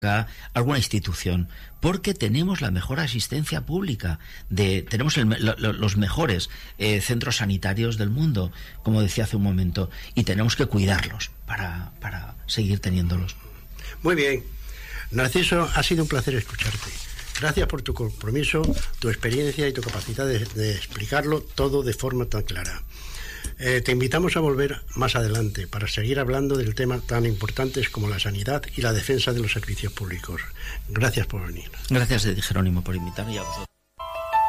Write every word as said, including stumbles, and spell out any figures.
alguna institución, porque tenemos la mejor asistencia pública, de, tenemos el, lo, los mejores eh, centros sanitarios del mundo, como decía hace un momento, y tenemos que cuidarlos para, para seguir teniéndolos. Muy bien, Narciso, ha sido un placer escucharte. Gracias por tu compromiso, tu experiencia y tu capacidad de, de explicarlo todo de forma tan clara. Eh, te invitamos a volver más adelante para seguir hablando del tema tan importantes como la sanidad y la defensa de los servicios públicos. Gracias por venir. Gracias, Jerónimo, por invitarme y a vosotros.